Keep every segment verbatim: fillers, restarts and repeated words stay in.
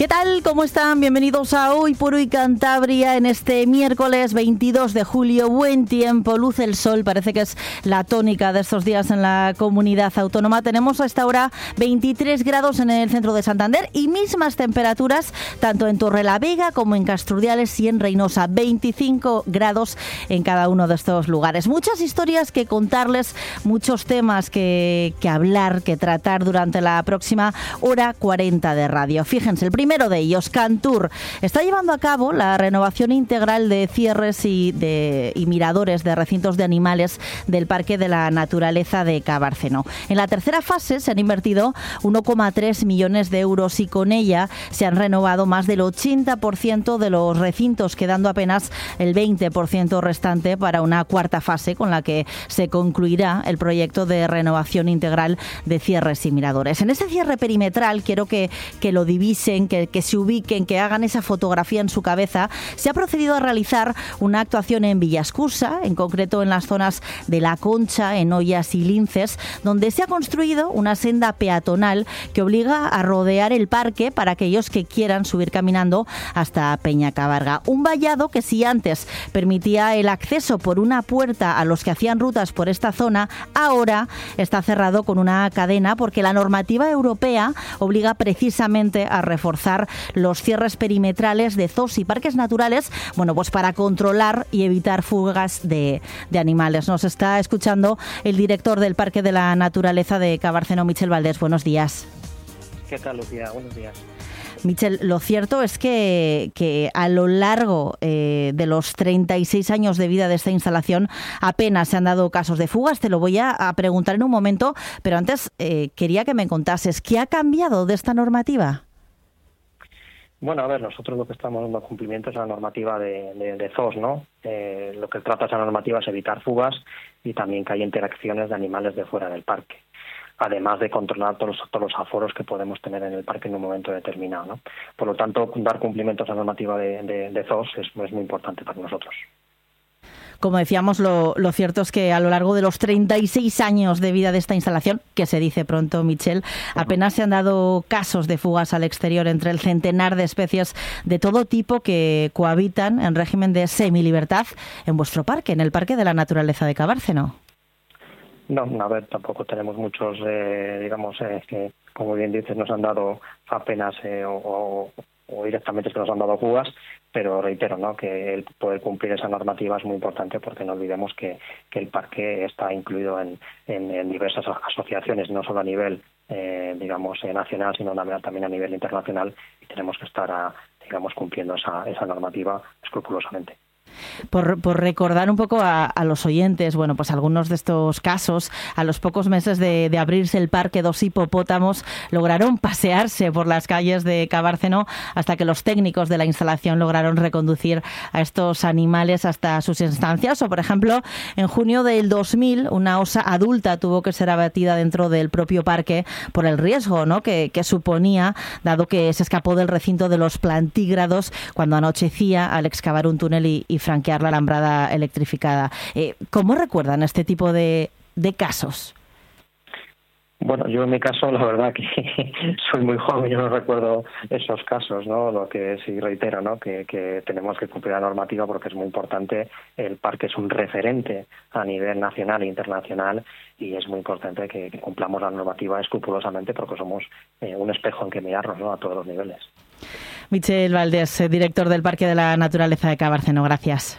¿Qué tal? ¿Cómo están? Bienvenidos a Hoy por Hoy Cantabria en este miércoles veintidós de julio. Buen tiempo, luce el sol, parece que es la tónica de estos días en la comunidad autónoma. Tenemos a esta hora veintitrés grados en el centro de Santander y mismas temperaturas tanto en Torrelavega como en Castrudiales y en Reynosa. veinticinco grados en cada uno de estos lugares. Muchas historias que contarles, muchos temas que, que hablar, que tratar durante la próxima hora cuarenta de radio. Fíjense, el primero de ellos, Cantur, está llevando a cabo la renovación integral de cierres y, de, y miradores de recintos de animales del Parque de la Naturaleza de Cabárceno. En la tercera fase se han invertido uno coma tres millones de euros y con ella se han renovado más del ochenta por ciento de los recintos, quedando apenas el veinte por ciento restante para una cuarta fase con la que se concluirá el proyecto de renovación integral de cierres y miradores. En ese cierre perimetral, quiero que, que lo divisen, que, que se ubiquen, que hagan esa fotografía en su cabeza. Se ha procedido a realizar una actuación en Villascusa, en concreto en las zonas de La Concha, en Ollas y Linces, donde se ha construido una senda peatonal que obliga a rodear el parque para aquellos que quieran subir caminando hasta Peñacabarga. Un vallado que, si antes permitía el acceso por una puerta a los que hacían rutas por esta zona, ahora está cerrado con una cadena porque la normativa europea obliga precisamente a reforzar los cierres perimetrales de zoos y parques naturales, bueno, pues para controlar y evitar fugas de, de animales. Nos está escuchando el director del Parque de la Naturaleza de Cabárceno, Michel Valdés. Buenos días. ¿Qué tal, Lucía? Buenos días. Michel, lo cierto es que, que a lo largo eh, de los treinta y seis años de vida de esta instalación apenas se han dado casos de fugas. Te lo voy a, a preguntar en un momento, pero antes eh, quería que me contases, ¿qué ha cambiado de esta normativa? Bueno, a ver, nosotros lo que estamos dando cumplimiento es la normativa de, de, de zoos, ¿no? Eh, lo que trata esa normativa es evitar fugas y también que haya interacciones de animales de fuera del parque, además de controlar todos los, todos los aforos que podemos tener en el parque en un momento determinado, ¿no? Por lo tanto, dar cumplimiento a esa normativa de, de, de zoos es, es muy importante para nosotros. Como decíamos, lo, lo cierto es que a lo largo de los treinta y seis años de vida de esta instalación, que se dice pronto, Michel, apenas se han dado casos de fugas al exterior entre el centenar de especies de todo tipo que cohabitan en régimen de semilibertad en vuestro parque, en el Parque de la Naturaleza de Cabárceno. No, a ver, tampoco tenemos muchos, eh, digamos, eh, que, como bien dices, nos han dado apenas eh, o, o, o directamente que nos han dado fugas, pero reitero, ¿no?, que el poder cumplir esa normativa es muy importante porque no olvidemos que, que el parque está incluido en, en, en diversas asociaciones, no solo a nivel, eh, digamos, eh, nacional, sino también a nivel internacional, y tenemos que estar, a, digamos, cumpliendo esa, esa normativa escrupulosamente. Por, por recordar un poco a, a los oyentes, bueno, pues algunos de estos casos, a los pocos meses de, de abrirse el parque, dos hipopótamos lograron pasearse por las calles de Cabárceno hasta que los técnicos de la instalación lograron reconducir a estos animales hasta sus estancias. O, por ejemplo, en junio del dos mil, una osa adulta tuvo que ser abatida dentro del propio parque por el riesgo, ¿no?, que, que suponía, dado que se escapó del recinto de los plantígrados cuando anochecía al excavar un túnel y, y franquear la alambrada electrificada. Eh, ¿Cómo recuerdan este tipo de, de casos? Bueno, yo en mi caso, la verdad que soy muy joven, yo no recuerdo esos casos, ¿no? Lo que sí reitero, ¿no?, que, que tenemos que cumplir la normativa porque es muy importante. El parque es un referente a nivel nacional e internacional y es muy importante que, que cumplamos la normativa escrupulosamente porque somos eh, un espejo en que mirarnos, ¿no?, a todos los niveles. Michel Valdés, director del Parque de la Naturaleza de Cabárceno, gracias.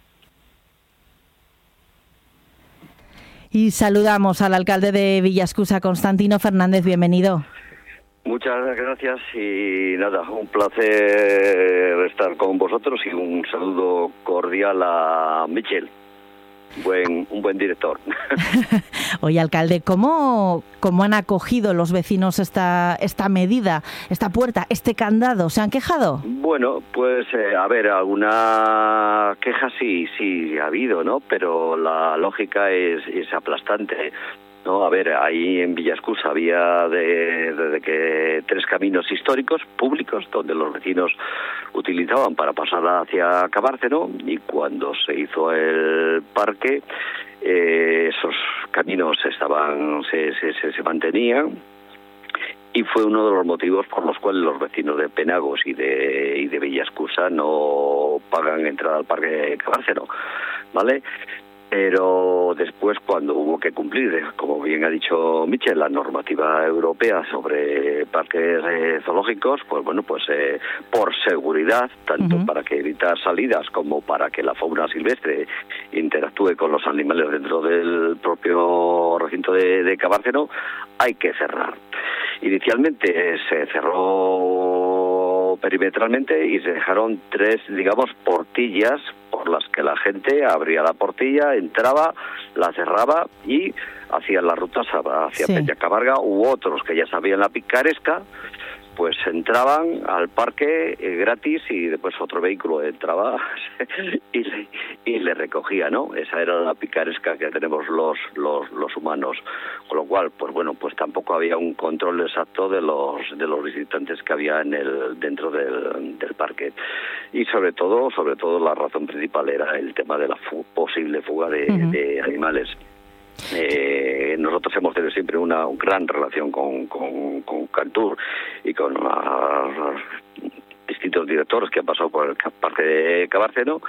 Y saludamos al alcalde de Villascusa, Constantino Fernández, bienvenido. Muchas gracias y nada, un placer estar con vosotros y un saludo cordial a Michel. Buen, un buen director. Oye, alcalde, ¿cómo, cómo han acogido los vecinos esta esta medida, esta puerta, este candado? ¿Se han quejado? Bueno, pues eh, a ver, alguna queja sí, sí ha habido, ¿no? Pero la lógica es, es aplastante. No, a ver, ahí en Villascusa había de, de, de que tres caminos históricos públicos donde los vecinos utilizaban para pasar hacia Cabárceno, y cuando se hizo el parque eh, esos caminos estaban se, se, se, se mantenían y fue uno de los motivos por los cuales los vecinos de Penagos y de, y de Villascusa no pagan entrada al Parque Cabárceno, ¿vale? Pero después, cuando hubo que cumplir, como bien ha dicho Michel, la normativa europea sobre parques eh, zoológicos, pues bueno, pues eh, por seguridad, tanto uh-huh. para que evitar salidas como para que la fauna silvestre interactúe con los animales dentro del propio recinto de, de Cabárceno, hay que cerrar. Inicialmente eh, se cerró perimetralmente y se dejaron tres, digamos, portillas por las que la gente abría la portilla, entraba, la cerraba y hacían las rutas hacia sí. Peñacabarga, u otros que ya sabían la picaresca, pues entraban al parque eh, gratis y después otro vehículo entraba y, le, y le recogía, ¿no? Esa era la picaresca que tenemos los, los los humanos, con lo cual, pues bueno, pues tampoco había un control exacto de los de los visitantes que había en el dentro del, del parque, y sobre todo, sobre todo la razón principal era el tema de la fu- posible fuga de, uh-huh. de animales. Eh, nosotros hemos tenido siempre una gran relación con, con, con Cantur y con uh, distintos directores que han pasado por el parque de Cabárceno.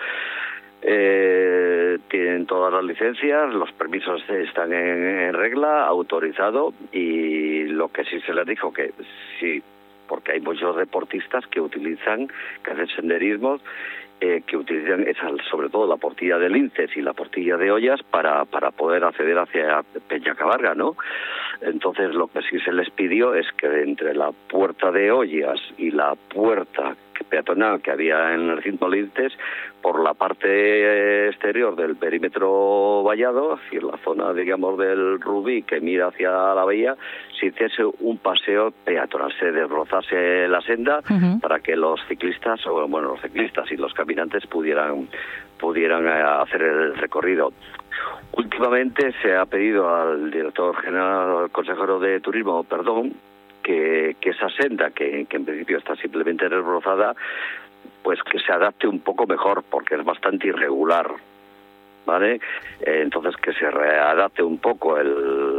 Eh, tienen todas las licencias, los permisos están en, en regla, autorizado, y lo que sí se les dijo que sí, porque hay muchos deportistas que utilizan, que hacen senderismos, Eh, que utilizan esa, sobre todo la portilla de linces y la portilla de ollas para, para poder acceder hacia Peñacabarga, ¿no? Entonces lo que sí se les pidió es que entre la puerta de ollas y la puerta peatonal que había en el recinto linces, por la parte exterior del perímetro vallado, hacia la zona, digamos, del Rubí que mira hacia la bahía, se hiciese un paseo peatonal, se desbrozase la senda uh-huh. para que los ciclistas, o bueno, los ciclistas y los caminantes pudieran pudieran hacer el recorrido. Últimamente se ha pedido al director general, al consejero de turismo, perdón, que, que esa senda, que, que en principio está simplemente desbrozada, pues que se adapte un poco mejor, porque es bastante irregular, ¿vale? Eh, entonces que se readapte un poco el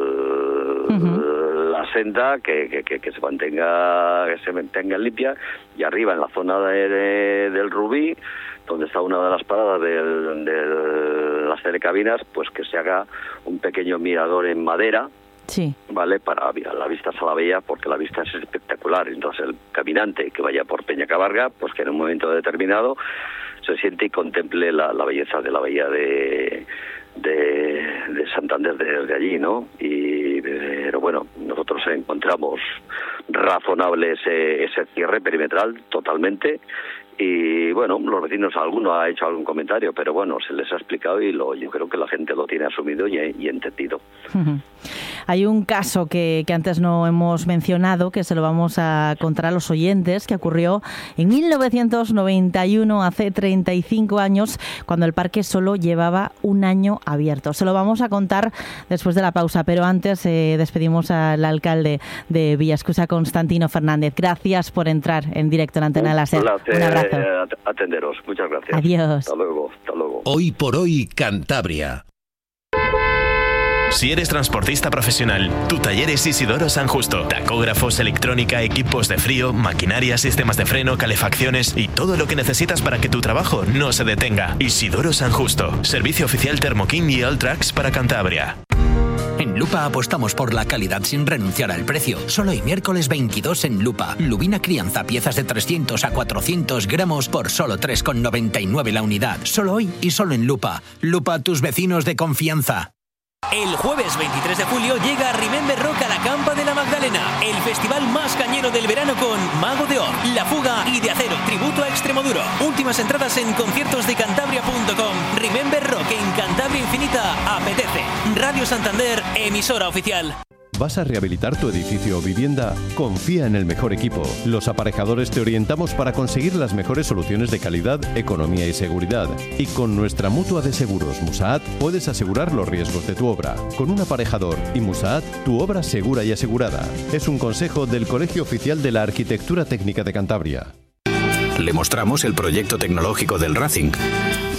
uh-huh. la senda, que, que, que se mantenga que se mantenga limpia, y arriba en la zona de, de, del Rubí, donde está una de las paradas de, de las telecabinas, pues que se haga un pequeño mirador en madera, sí. ¿vale? Para mirar la vista a la bahía, porque la vista es espectacular. Entonces el caminante que vaya por Peñacabarga, pues que en un momento determinado se siente y contemple la, la belleza de la bahía de, de, de Santander desde allí, ¿no? Y pero bueno, nosotros encontramos razonable ese, ese cierre perimetral totalmente. Y bueno, los vecinos, alguno ha hecho algún comentario, pero bueno, se les ha explicado y lo, yo creo que la gente lo tiene asumido y, y entendido. Uh-huh. Hay un caso que, que antes no hemos mencionado, que se lo vamos a contar a los oyentes, que ocurrió en mil novecientos noventa y uno, hace treinta y cinco años, cuando el parque solo llevaba un año abierto. Se lo vamos a contar después de la pausa, pero antes eh, despedimos al alcalde de Villascusa, Constantino Fernández. Gracias por entrar en directo en Antena de la SER. Un abrazo. Atenderos, muchas gracias. Adiós. Hasta luego, hasta luego. Hoy por hoy, Cantabria. Si eres transportista profesional, tu taller es Isidoro San Justo. Tacógrafos, electrónica, equipos de frío, maquinaria, sistemas de freno, calefacciones y todo lo que necesitas para que tu trabajo no se detenga. Isidoro San Justo. Servicio oficial Thermoking y Alltrax para Cantabria. En Lupa apostamos por la calidad sin renunciar al precio. Solo hoy miércoles veintidós en Lupa. Lubina crianza, piezas de trescientos a cuatrocientos gramos por solo tres con noventa y nueve la unidad. Solo hoy y solo en Lupa. Lupa, tus vecinos de confianza. El jueves veintitrés de julio llega Remember Rock a la Campa de la Magdalena, el festival más cañero del verano con Mago de Oz, La Fuga y De Acero, tributo a Extremoduro. Últimas entradas en conciertos de cantabria punto com. Remember Rock en Cantabria Infinita apetece. Radio Santander, emisora oficial. ¿Vas a rehabilitar tu edificio o vivienda? Confía en el mejor equipo. Los aparejadores te orientamos para conseguir las mejores soluciones de calidad, economía y seguridad. Y con nuestra mutua de seguros Musaat puedes asegurar los riesgos de tu obra. Con un aparejador y Musaat, tu obra segura y asegurada. Es un consejo del Colegio Oficial de la Arquitectura Técnica de Cantabria. Le mostramos el proyecto tecnológico del Racing.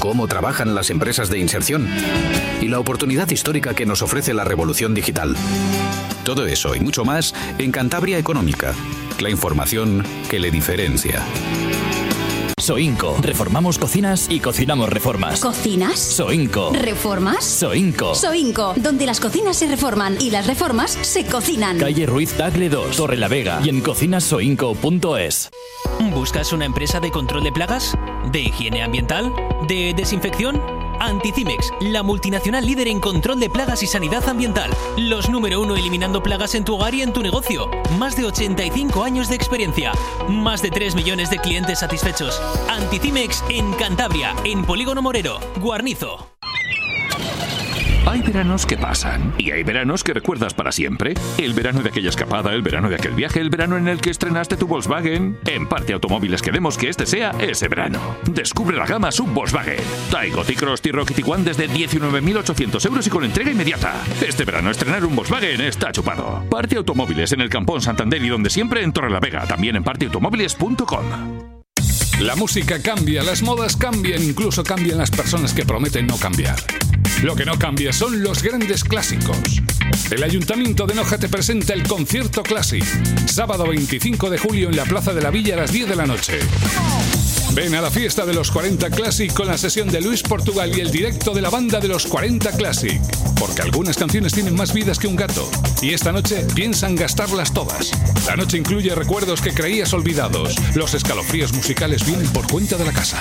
cómo trabajan las empresas de inserción y la oportunidad histórica que nos ofrece la revolución digital. Todo eso y mucho más en Cantabria Económica, la información que le diferencia. Soinco. Reformamos cocinas y cocinamos reformas. ¿Cocinas? Soinco. ¿Reformas? Soinco. Soinco, donde las cocinas se reforman y las reformas se cocinan. Calle Ruiz Tagle dos, Torre la Vega y en cocinas soinco punto es. ¿Buscas una empresa de control de plagas? ¿De higiene ambiental? ¿De desinfección? Anticimex, la multinacional líder en control de plagas y sanidad ambiental. Los número uno eliminando plagas en tu hogar y en tu negocio. Más de ochenta y cinco años de experiencia. Más de tres millones de clientes satisfechos. Anticimex en Cantabria, en Polígono Morero, Guarnizo. Hay veranos que pasan y hay veranos que recuerdas para siempre. El verano de aquella escapada, el verano de aquel viaje, el verano en el que estrenaste tu Volkswagen. En Parte Automóviles queremos que este sea ese verano. Descubre la gama sub Volkswagen. Taigo, T-Cross, T-Roc y Tiguan desde diecinueve mil ochocientos euros y con entrega inmediata. Este verano estrenar un Volkswagen está chupado. Parte Automóviles en el Campón Santander y donde siempre en Torrelavega. También en parte automóviles punto com. La música cambia, las modas cambian, incluso cambian las personas que prometen no cambiar. Lo que no cambia son los grandes clásicos. El Ayuntamiento de Noja te presenta el Concierto Classic, sábado veinticinco de julio en la Plaza de la Villa a las diez de la noche. Ven a la fiesta de los cuarenta Classic con la sesión de Luis Portugal y el directo de la banda de los cuarenta Classic. Porque algunas canciones tienen más vidas que un gato. Y esta noche piensan gastarlas todas. La noche incluye recuerdos que creías olvidados. Los escalofríos musicales vienen por cuenta de la casa.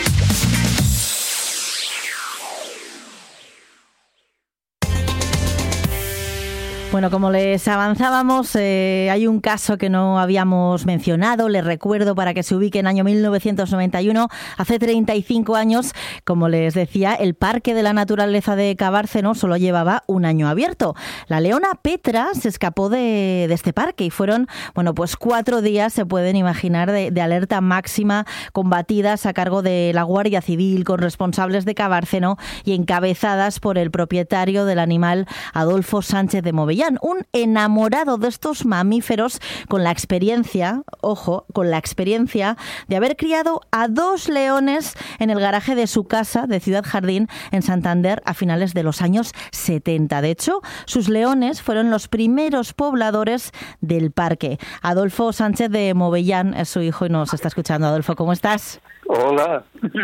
Bueno, como les avanzábamos, eh, hay un caso que no habíamos mencionado. Les recuerdo para que se ubique en año mil novecientos noventa y uno, hace treinta y cinco años, como les decía, el Parque de la Naturaleza de Cabárceno solo llevaba un año abierto. La leona Petra se escapó de, de este parque y fueron, bueno, pues cuatro días, se pueden imaginar, de, de alerta máxima, combatidas a cargo de la Guardia Civil, con responsables de Cabárceno y encabezadas por el propietario del animal, Adolfo Sánchez de Movellán. Un enamorado de estos mamíferos con la experiencia, ojo, con la experiencia de haber criado a dos leones en el garaje de su casa de Ciudad Jardín en Santander a finales de los años setenta. De hecho, sus leones fueron los primeros pobladores del parque. Adolfo Sánchez de Movellán es su hijo y nos está escuchando. Adolfo, ¿cómo estás? Hola.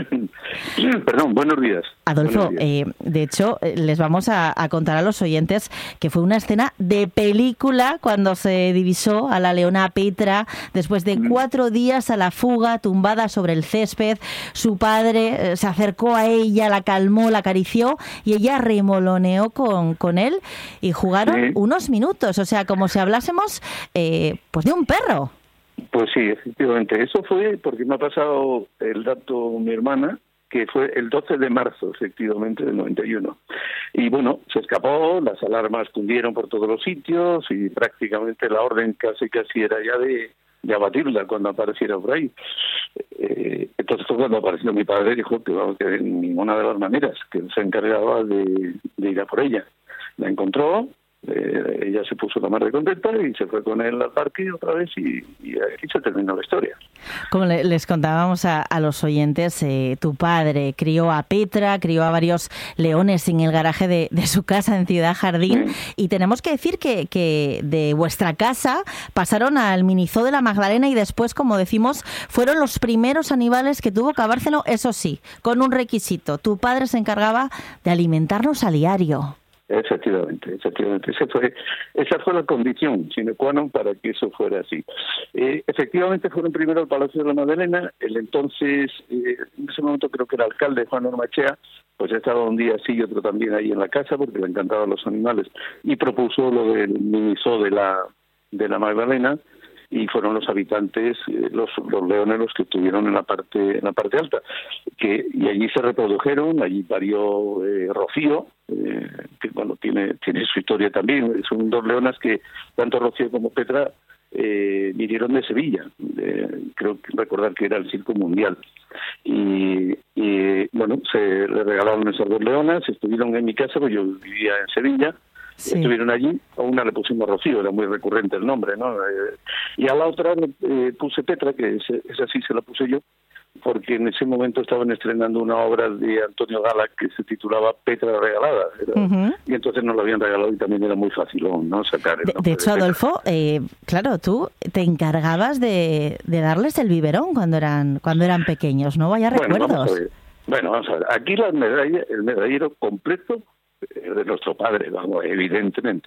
Perdón, buenos días. Adolfo, buenos días. Eh, de hecho, les vamos a, a contar a los oyentes que fue una escena de película cuando se divisó a la leona Petra después de cuatro días a la fuga, tumbada sobre el césped. Su padre eh, se acercó a ella, la calmó, la acarició y ella remoloneó con, con él y jugaron sí. unos minutos. O sea, como si hablásemos eh, pues de un perro. Pues sí, efectivamente. Eso fue porque me ha pasado el dato mi hermana, que fue el doce de marzo, efectivamente, del noventa y uno. Y bueno, se escapó, las alarmas tundieron por todos los sitios y prácticamente la orden casi casi era ya de, de abatirla cuando apareciera por ahí. Eh, entonces fue cuando apareció mi padre y dijo que, vamos, que de ninguna de las maneras, que se encargaba de, de ir a por ella. La encontró. Eh, ella se puso la mar de contenta y se fue con él al parque otra vez y, y aquí se terminó la historia. Como le, les contábamos a, a los oyentes, eh, tu padre crió a Petra, crió a varios leones en el garaje de, de su casa en Ciudad Jardín, sí. Y tenemos que decir que, que de vuestra casa pasaron al Minizó de la Magdalena y después, como decimos, fueron los primeros animales que tuvo Cabárceno, eso sí, con un requisito. Tu padre se encargaba de alimentarlos a diario. Efectivamente, efectivamente. Ese fue, esa fue la condición sine qua non para que eso fuera así. Eh, efectivamente fueron primero al Palacio de la Magdalena. El entonces, eh, en ese momento creo que el alcalde Juan Ormachea, pues estaba un día sí y otro también ahí en la casa porque le encantaban los animales y propuso lo del minizó de la de la Magdalena. Y fueron los habitantes, eh, los, los leones los que estuvieron en la parte en la parte alta, que y allí se reprodujeron, allí parió eh, Rocío, eh, que bueno tiene tiene su historia también. Son dos leonas que tanto Rocío como Petra eh, vinieron de Sevilla, eh, creo que recordar que era el Circo Mundial, y, y bueno se le regalaron esas dos leonas, estuvieron en mi casa, pues yo vivía en Sevilla. Sí. Estuvieron allí, a una le pusimos Rocío, era muy recurrente el nombre, ¿no? Eh, y a la otra eh, puse Petra, que esa sí se la puse yo, porque en ese momento estaban estrenando una obra de Antonio Gala que se titulaba Petra regalada, era, uh-huh. y entonces nos lo habían regalado y también era muy facilón, ¿no? Sacar el de, de hecho, de Adolfo, eh, claro, tú te encargabas de, de darles el biberón cuando eran cuando eran pequeños, ¿no? Vaya bueno, recuerdos. Vamos a ver. Bueno, vamos a ver. Aquí la medalla, el medallero completo de nuestro padre, vamos, evidentemente.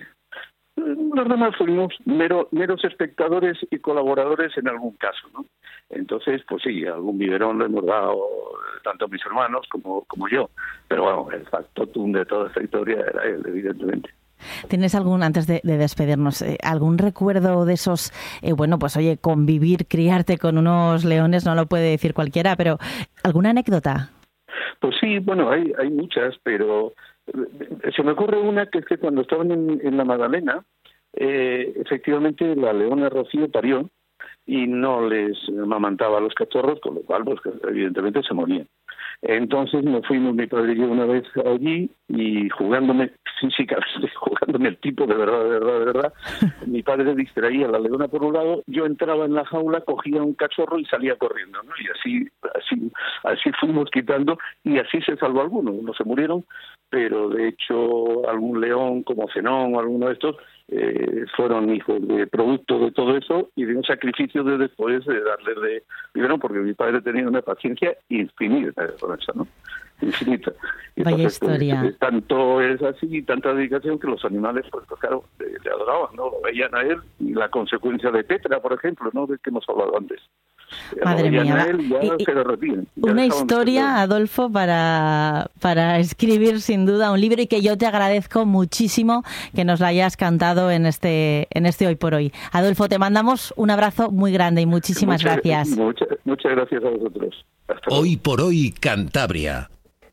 Los demás fuimos mero, meros espectadores y colaboradores en algún caso, ¿no? Entonces, pues sí, algún biberón lo hemos dado tanto mis hermanos como, como yo. Pero bueno, el factotum de toda esta historia era él, evidentemente. ¿Tienes algún, antes de, de despedirnos, eh, algún recuerdo de esos, eh, bueno, pues oye, convivir, criarte con unos leones, no lo puede decir cualquiera, pero ¿alguna anécdota? Pues sí, bueno, hay, hay muchas, pero se me ocurre una que es que cuando estaban en, en la Magdalena, eh, efectivamente la leona Rocío parió y no les amamantaba a los cachorros, con lo cual, pues, evidentemente se morían. Entonces nos fuimos mi padre y yo una vez allí y jugándome físicamente, jugándome el tipo de verdad, de verdad, de verdad, mi padre distraía a la leona por un lado, yo entraba en la jaula, cogía un cachorro y salía corriendo, ¿no? Y así, así, así fuimos quitando y así se salvó alguno, no se murieron, pero de hecho algún león como Zenón o alguno de estos eh, fueron hijos de producto de todo eso y de un sacrificio de después de darles de biberón, porque mi padre tenía una paciencia infinita con eso, ¿no? Infinita. Y Vaya entonces, historia. Pues, tanto es así y tanta dedicación que los animales, pues, pues claro, le, le adoraban, ¿no? Lo veían a él y la consecuencia de Petra, por ejemplo, ¿no? De que hemos hablado antes. Madre mía, él y ya y, se lo repiten, ya una historia, Adolfo, para, para escribir sin duda un libro y que yo te agradezco muchísimo que nos la hayas cantado en este en este Hoy por Hoy. Adolfo, te mandamos un abrazo muy grande y muchísimas muchas, gracias. Muchas, muchas gracias a vosotros. Hasta Hoy por Hoy Cantabria.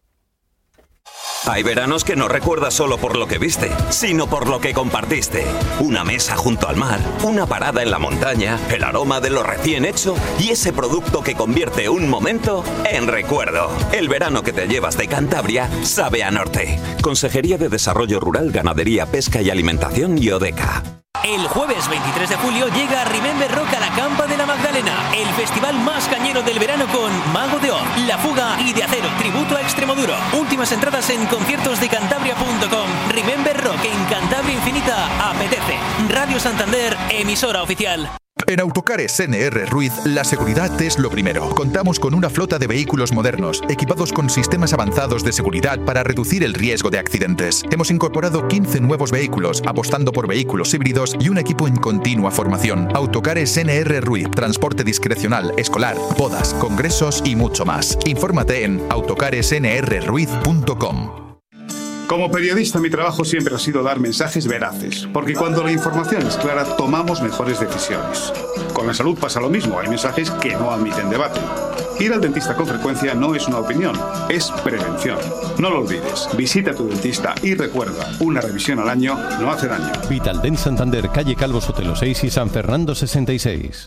Hay veranos que no recuerdas solo por lo que viste, sino por lo que compartiste. Una mesa junto al mar, una parada en la montaña, el aroma de lo recién hecho y ese producto que convierte un momento en recuerdo. El verano que te llevas de Cantabria sabe a norte. Consejería de Desarrollo Rural, Ganadería, Pesca y Alimentación y Odeca. El jueves veintitrés de julio llega a Remember Rock a la Campa de la Magdalena, el festival más cañero del verano con Mago de Oz, La Fuga y De Acero, tributo a Extremoduro. Últimas entradas en conciertos de cantabria punto com. Remember Rock en Cantabria Infinita apetece. Radio Santander, emisora oficial. En Autocares N R Ruiz, la seguridad es lo primero. Contamos con una flota de vehículos modernos, equipados con sistemas avanzados de seguridad para reducir el riesgo de accidentes. Hemos incorporado quince nuevos vehículos, apostando por vehículos híbridos y un equipo en continua formación. Autocares N R Ruiz, transporte discrecional, escolar, bodas, congresos y mucho más. Infórmate en autocares n r ruiz punto com. Como periodista, mi trabajo siempre ha sido dar mensajes veraces, porque cuando la información es clara, tomamos mejores decisiones. Con la salud pasa lo mismo, hay mensajes que no admiten debate. Ir al dentista con frecuencia no es una opinión, es prevención. No lo olvides, visita a tu dentista y recuerda, una revisión al año no hace daño. Vitaldent Santander, calle Calvo Sotelo seis y San Fernando sesenta y seis.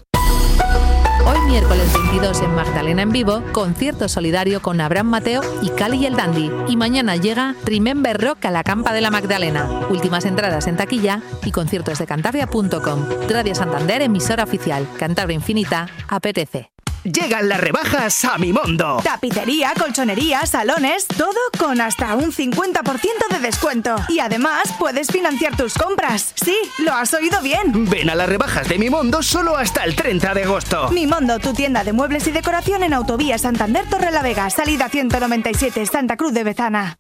Hoy miércoles veintidós en Magdalena en vivo, concierto solidario con Abraham Mateo y Cali y el Dandy. Y mañana llega Remember Rock a la Campa de la Magdalena. Últimas entradas en taquilla y conciertos de cantabria punto com. Radio Santander, emisora oficial. Cantabria Infinita, apetece. Llegan las rebajas a Mimondo. Tapicería, colchonería, salones, todo con hasta un cincuenta por ciento de descuento. Y además puedes financiar tus compras. Sí, lo has oído bien. Ven a las rebajas de Mimondo solo hasta el treinta de agosto. Mimondo, tu tienda de muebles y decoración en Autovía Santander Torrelavega, salida ciento noventa y siete, Santa Cruz de Bezana.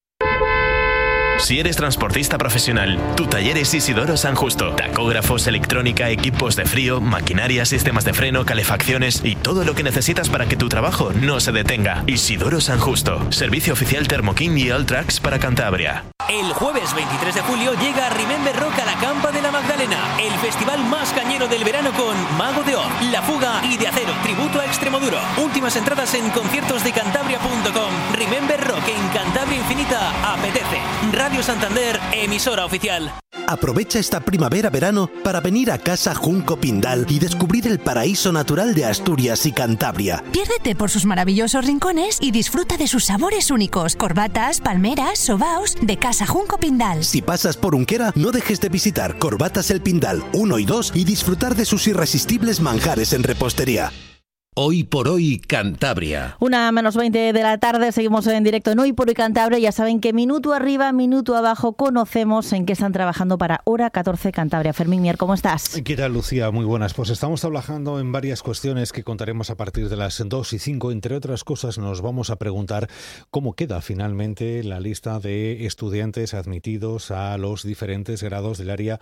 Si eres transportista profesional, tu taller es Isidoro San Justo. Tacógrafos, electrónica, equipos de frío, maquinaria, sistemas de freno, calefacciones y todo lo que necesitas para que tu trabajo no se detenga. Isidoro San Justo. Servicio oficial Thermoking y Alltrax para Cantabria. El jueves veintitrés de julio llega Remember Rock a la Campa de la Magdalena, el festival más cañero del verano con Mago de Oz, La Fuga y De Acero, tributo a Extremoduro. Últimas entradas en conciertos de cantabria punto com. Remember Rock en Cantabria Infinita apetece. Radio Santander, emisora oficial. Aprovecha esta primavera-verano para venir a Casa Junco Pindal y descubrir el paraíso natural de Asturias y Cantabria. Piérdete por sus maravillosos rincones y disfruta de sus sabores únicos. Corbatas, palmeras, sobaos de Casa Junco Pindal. Si pasas por Unquera, no dejes de visitar Corbatas El Pindal uno y dos y disfrutar de sus irresistibles manjares en repostería. Hoy por hoy Cantabria. Una menos veinte de la tarde, seguimos en directo en Hoy por Hoy Cantabria. Ya saben que minuto arriba, minuto abajo, conocemos en qué están trabajando para Hora catorce Cantabria. Fermín Mier, ¿cómo estás? ¿Qué tal, Lucía? Muy buenas. Pues estamos trabajando en varias cuestiones que contaremos a partir de las dos y cinco. Entre otras cosas, nos vamos a preguntar cómo queda finalmente la lista de estudiantes admitidos a los diferentes grados del área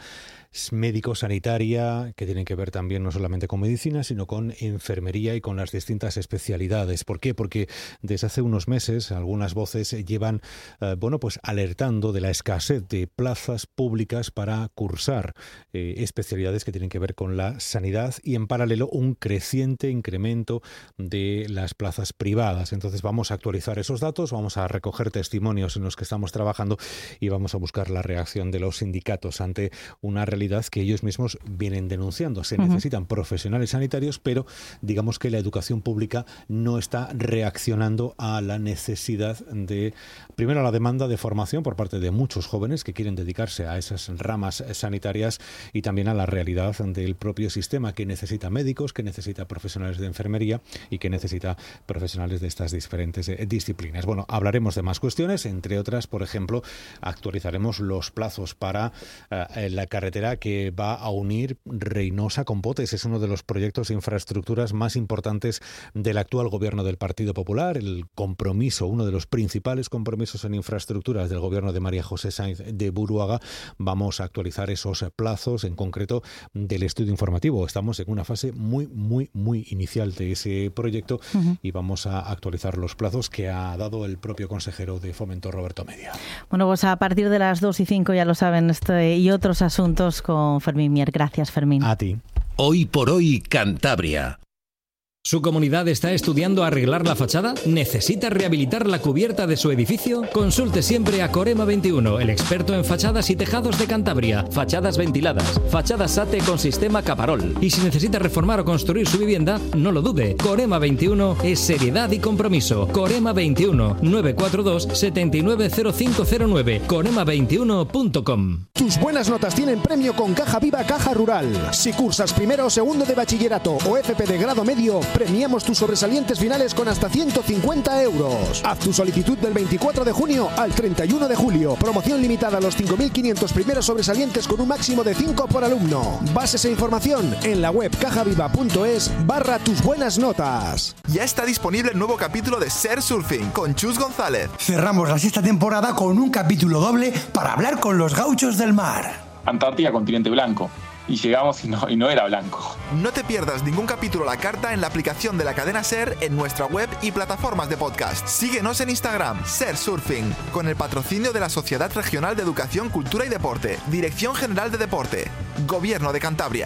médico-sanitaria, que tienen que ver también no solamente con medicina, sino con enfermería y con las distintas especialidades. ¿Por qué? Porque desde hace unos meses algunas voces llevan eh, bueno, pues alertando de la escasez de plazas públicas para cursar eh, especialidades que tienen que ver con la sanidad y en paralelo un creciente incremento de las plazas privadas. Entonces vamos a actualizar esos datos, vamos a recoger testimonios en los que estamos trabajando y vamos a buscar la reacción de los sindicatos ante una realidad que ellos mismos vienen denunciando. Se uh-huh. necesitan profesionales sanitarios, pero digamos que la educación pública no está reaccionando a la necesidad de, primero, a la demanda de formación por parte de muchos jóvenes que quieren dedicarse a esas ramas sanitarias y también a la realidad del propio sistema, que necesita médicos, que necesita profesionales de enfermería y que necesita profesionales de estas diferentes eh, disciplinas. Bueno, hablaremos de más cuestiones, entre otras, por ejemplo, actualizaremos los plazos para eh, la carretera que va a unir Reynosa con Potes. Es uno de los proyectos de infraestructuras más importantes del actual gobierno del Partido Popular. El compromiso, uno de los principales compromisos en infraestructuras del gobierno de María José Sáenz de Buruaga. Vamos a actualizar esos plazos, en concreto del estudio informativo. Estamos en una fase muy, muy, muy inicial de ese proyecto uh-huh. y vamos a actualizar los plazos que ha dado el propio consejero de Fomento, Roberto Media. Bueno, pues a partir de las dos y cinco, ya lo saben, este y otros asuntos con Fermín Mier. Gracias, Fermín. A ti. Hoy por hoy Cantabria. ¿Su comunidad está estudiando arreglar la fachada? ¿Necesita rehabilitar la cubierta de su edificio? Consulte siempre a Corema veintiuno, el experto en fachadas y tejados de Cantabria. Fachadas ventiladas, fachadas SATE con sistema Caparol. Y si necesita reformar o construir su vivienda, no lo dude. Corema veintiuno es seriedad y compromiso. Corema veintiuno, nueve cuatro dos, siete nueve cero cinco cero nueve. corema veintiuno punto com. Tus buenas notas tienen premio con Caja Viva Caja Rural. Si cursas primero o segundo de bachillerato o F P de grado medio, premiamos tus sobresalientes finales con hasta ciento cincuenta euros. Haz tu solicitud del veinticuatro de junio al treinta y uno de julio. Promoción limitada a los cinco mil quinientos primeros sobresalientes con un máximo de cinco por alumno. Bases e información en la web cajaviva.es barra tus buenas notas. Ya está disponible el nuevo capítulo de Ser Surfing con Chus González. Cerramos la sexta temporada con un capítulo doble para hablar con los gauchos del mar. Antártida, continente blanco. Y llegamos y no, y no era blanco. No te pierdas ningún capítulo a la carta en la aplicación de la cadena SER, en nuestra web y plataformas de podcast. Síguenos en Instagram, Ser Surfing, con el patrocinio de la Sociedad Regional de Educación, Cultura y Deporte, Dirección General de Deporte, Gobierno de Cantabria.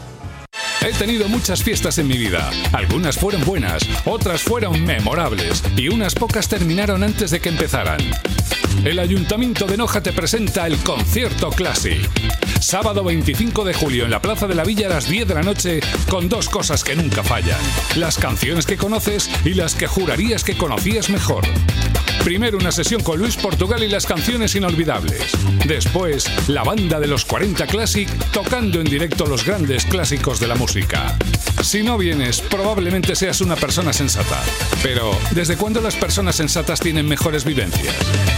He tenido muchas fiestas en mi vida. Algunas fueron buenas, otras fueron memorables y unas pocas terminaron antes de que empezaran. El Ayuntamiento de Noja te presenta el Concierto Classic. Sábado veinticinco de julio en la Plaza de la Villa a las diez de la noche, con dos cosas que nunca fallan: las canciones que conoces y las que jurarías que conocías mejor. Primero una sesión con Luis Portugal y las canciones inolvidables. Después, la banda de los cuarenta Classic tocando en directo los grandes clásicos de la música. Si no vienes, probablemente seas una persona sensata. Pero, ¿desde cuándo las personas sensatas tienen mejores vivencias?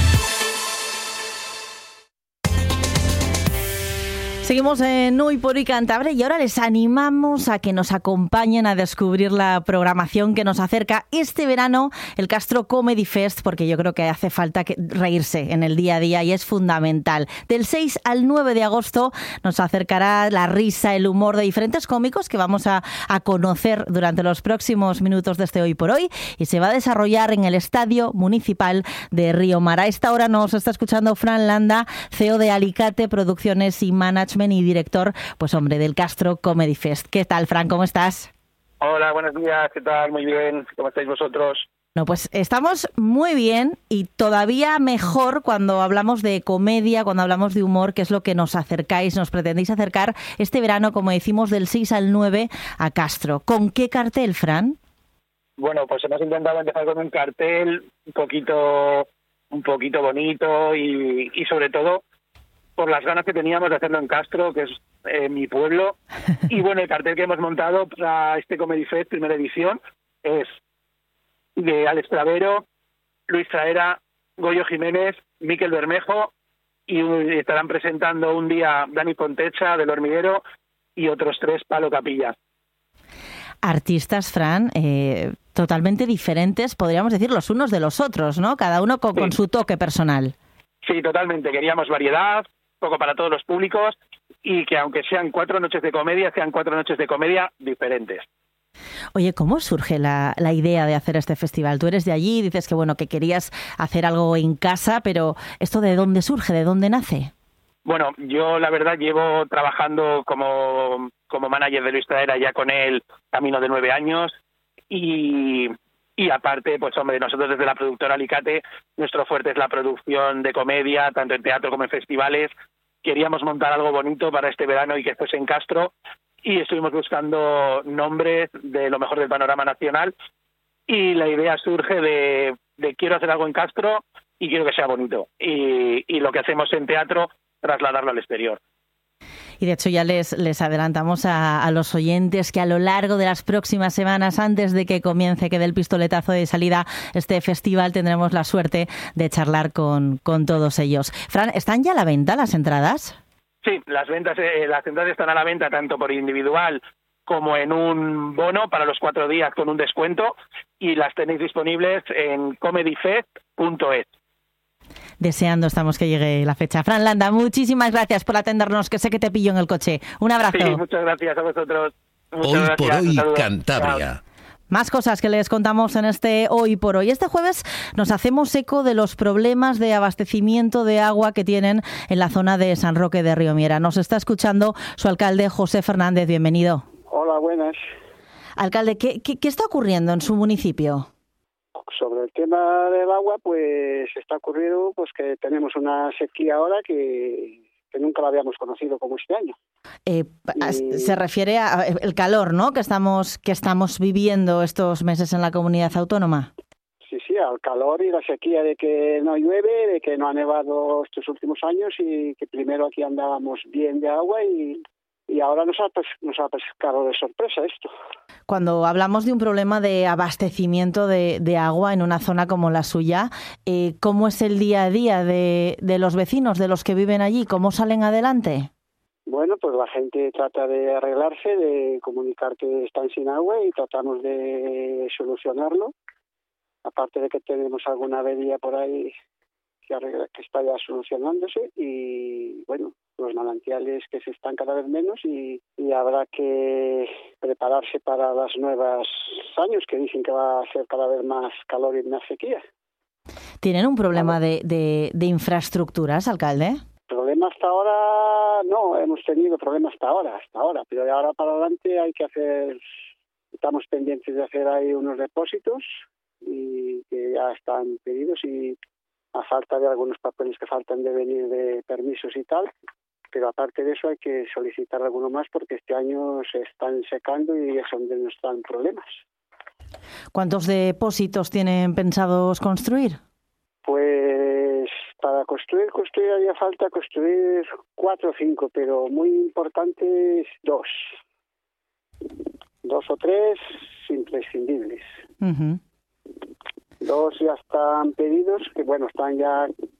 Seguimos en Hoy por Hoy Cantabria y ahora les animamos a que nos acompañen a descubrir la programación que nos acerca este verano, el Castro Comedy Fest, porque yo creo que hace falta que reírse en el día a día y es fundamental. Del seis al nueve de agosto nos acercará la risa, el humor de diferentes cómicos que vamos a, a conocer durante los próximos minutos de este Hoy por Hoy, y se va a desarrollar en el Estadio Municipal de Río Mar. A esta hora nos está escuchando Fran Landa, C E O de Alicate Producciones y Management y director, pues hombre, del Castro Comedy Fest. ¿Qué tal, Fran? ¿Cómo estás? Hola, buenos días. ¿Qué tal? Muy bien. ¿Cómo estáis vosotros? No, pues estamos muy bien y todavía mejor cuando hablamos de comedia, cuando hablamos de humor, que es lo que nos acercáis, nos pretendéis acercar este verano, como decimos, del seis al nueve a Castro. ¿Con qué cartel, Fran? Bueno, pues hemos intentado empezar con un cartel un poquito, un poquito bonito y, y sobre todo por las ganas que teníamos de hacerlo en Castro, que es eh, mi pueblo. Y bueno, el cartel que hemos montado para este Comedy Fest, primera edición, es de Alex Travero, Luis Traera, Goyo Jiménez, Miquel Bermejo, y estarán presentando un día Dani Pontecha, del Hormiguero, y otros tres, Palo Capilla. Artistas, Fran, eh, totalmente diferentes, podríamos decir, los unos de los otros, ¿no? Cada uno con, sí. con su toque personal. Sí, totalmente. Queríamos variedad, poco para todos los públicos, y que aunque sean cuatro noches de comedia, sean cuatro noches de comedia diferentes. Oye, ¿cómo surge la, la idea de hacer este festival? Tú eres de allí, dices que bueno que querías hacer algo en casa, pero ¿esto de dónde surge? ¿De dónde nace? Bueno, yo la verdad llevo trabajando como, como manager de Luis Traera ya con él camino de nueve años y, y aparte, pues hombre, nosotros desde la productora Alicate, nuestro fuerte es la producción de comedia, tanto en teatro como en festivales. Queríamos montar algo bonito para este verano y que fuese en Castro, y estuvimos buscando nombres de lo mejor del panorama nacional, y la idea surge de, de quiero hacer algo en Castro y quiero que sea bonito, y, y lo que hacemos en teatro, trasladarlo al exterior. Y de hecho ya les, les adelantamos a, a los oyentes que a lo largo de las próximas semanas, antes de que comience, que dé el pistoletazo de salida este festival, tendremos la suerte de charlar con, con todos ellos. Fran, ¿están ya a la venta las entradas? Sí, las ventas, eh, las entradas están a la venta tanto por individual como en un bono para los cuatro días con un descuento, y las tenéis disponibles en comedy fest punto es. Deseando estamos que llegue la fecha. Fran Landa, muchísimas gracias por atendernos, que sé que te pillo en el coche. Un abrazo. Sí, muchas gracias a vosotros. Muchas hoy gracias. por hoy, Saludos. Cantabria. Más cosas que les contamos en este Hoy por Hoy. Este jueves nos hacemos eco de los problemas de abastecimiento de agua que tienen en la zona de San Roque de Riomiera. Nos está escuchando su alcalde, José Fernández. Bienvenido. Hola, buenas. Alcalde, ¿qué, qué, qué está ocurriendo en su municipio? Sobre el tema del agua, pues está ocurriendo pues que tenemos una sequía ahora que, que nunca la habíamos conocido como este año. Eh, y... Se refiere al calor, ¿no?, que estamos que estamos viviendo estos meses en la comunidad autónoma. Sí, sí, al calor y la sequía de que no llueve, de que no ha nevado estos últimos años, y que primero aquí andábamos bien de agua y, y ahora nos ha, nos ha pescado de sorpresa esto. Cuando hablamos de un problema de abastecimiento de, de agua en una zona como la suya, eh, ¿cómo es el día a día de, de los vecinos, de los que viven allí? ¿Cómo salen adelante? Bueno, pues la gente trata de arreglarse, de comunicar que están sin agua, y tratamos de solucionarlo. Aparte de que tenemos alguna avería por ahí que, arregla, que está ya solucionándose, y bueno, los manantiales que se están cada vez menos, y, y habrá que prepararse para los nuevos años que dicen que va a ser cada vez más calor y más sequía. ¿Tienen un problema de, de, de infraestructuras, alcalde? Problema hasta ahora no, hemos tenido problema hasta ahora, hasta ahora, pero de ahora para adelante hay que hacer, estamos pendientes de hacer ahí unos depósitos y que ya están pedidos, y a falta de algunos papeles que faltan de venir de permisos y tal, pero aparte de eso hay que solicitar alguno más porque este año se están secando y es donde nos dan problemas. ¿Cuántos depósitos tienen pensados construir? Pues para construir, construir haría falta construir cuatro o cinco, pero muy importantes dos. Dos o tres imprescindibles. Uh-huh. Dos ya están pedidos, que bueno, están ya